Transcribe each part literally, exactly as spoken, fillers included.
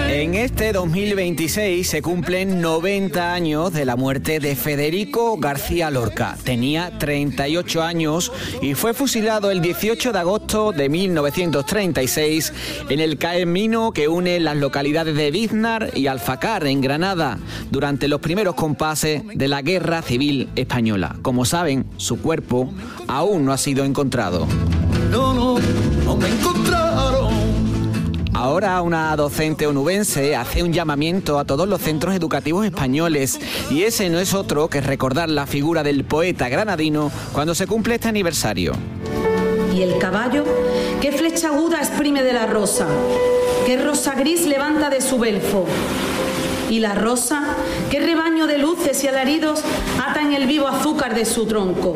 En este dos mil veintiséis se cumplen noventa años de la muerte de Federico García Lorca. Tenía treinta y ocho años y fue fusilado el dieciocho de agosto de mil novecientos treinta y seis en el camino que une las localidades de Biznar y Alfacar, en Granada, durante los primeros compases de la Guerra Civil Española. Como saben, su cuerpo aún no ha sido encontrado. No, no, no me encontraron. Ahora una docente onubense hace un llamamiento a todos los centros educativos españoles, y ese no es otro que recordar la figura del poeta granadino cuando se cumple este aniversario. Y el caballo, qué flecha aguda exprime de la rosa, qué rosa gris levanta de su belfo. Y la rosa, qué rebaño de luces y alaridos ata en el vivo azúcar de su tronco.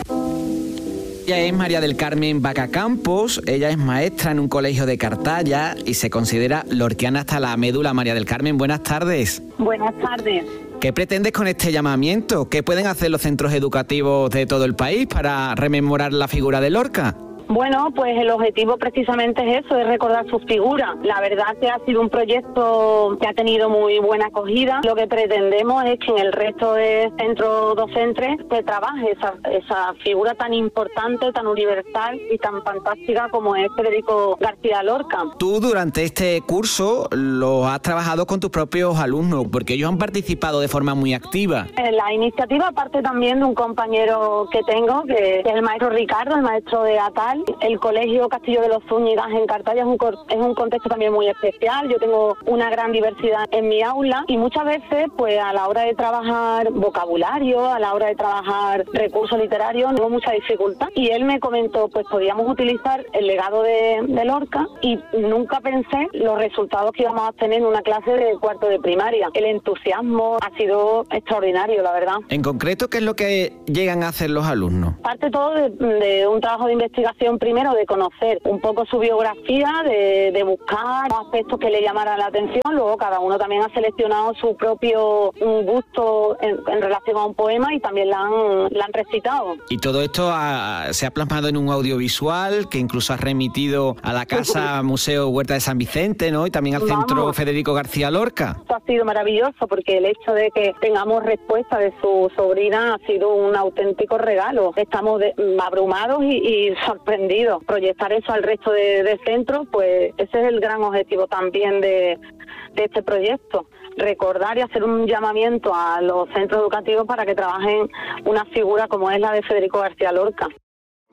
Ella es María del Carmen Vaca Campos, ella es maestra en un colegio de Cartaya y se considera lorquiana hasta la médula. María del Carmen, buenas tardes. Buenas tardes. ¿Qué pretendes con este llamamiento? ¿Qué pueden hacer los centros educativos de todo el país para rememorar la figura de Lorca? Bueno, pues el objetivo precisamente es eso, es recordar su figura. La verdad que ha sido un proyecto que ha tenido muy buena acogida. Lo que pretendemos es que en el resto de centros docentes se trabaje esa, esa figura tan importante, tan universal y tan fantástica como es Federico García Lorca. Tú durante este curso lo has trabajado con tus propios alumnos, porque ellos han participado de forma muy activa. La iniciativa parte también de un compañero que tengo, que es el maestro Ricardo, el maestro de Atal. El Colegio Castillo de los Zúñigas en Cartaya es un, es un contexto también muy especial. Yo tengo una gran diversidad en mi aula y muchas veces, pues a la hora de trabajar vocabulario, a la hora de trabajar recursos literarios, tengo mucha dificultad. Y él me comentó, pues podíamos utilizar el legado de, de Lorca, y nunca pensé los resultados que íbamos a tener en una clase de cuarto de primaria. El entusiasmo ha sido extraordinario, la verdad. En concreto, ¿qué es lo que llegan a hacer los alumnos? Parte todo de, de un trabajo de investigación, primero de conocer un poco su biografía, de, de buscar aspectos que le llamaran la atención. Luego cada uno también ha seleccionado su propio gusto en, en relación a un poema y también la han, la han recitado. Y todo esto ha, se ha plasmado en un audiovisual que incluso ha remitido a la Casa Museo Huerta de San Vicente, ¿no? Y también al Centro Vamos. Federico García Lorca. Esto ha sido maravilloso porque el hecho de que tengamos respuesta de su sobrina ha sido un auténtico regalo. Estamos de, abrumados y, y sorprendidos. Proyectar eso al resto de, de centros, pues ese es el gran objetivo también de, de este proyecto. Recordar y hacer un llamamiento a los centros educativos para que trabajen una figura como es la de Federico García Lorca.